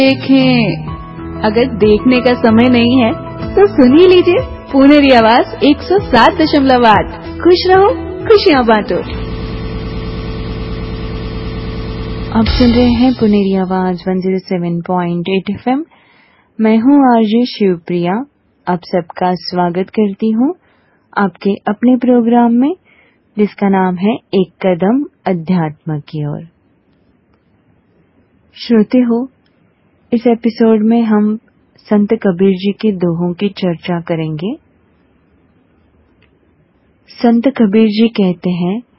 देखें। अगर देखने का समय नहीं है तो सुन ही लीजिए पुनेरी आवाज 107.8। खुश रहो, खुशियाँ बांटो। आप सुन रहे हैं पुनेरी आवाज 107.8 FM। मैं हूँ आरजे शिवप्रिया। आप सबका स्वागत करती हूँ आपके अपने प्रोग्राम में, जिसका नाम है एक कदम अध्यात्म की ओर। श्रोते हो, इस एपिसोड में हम संत कबीर जी के दोहों की चर्चा करेंगे। संत कबीर जी कहते हैं,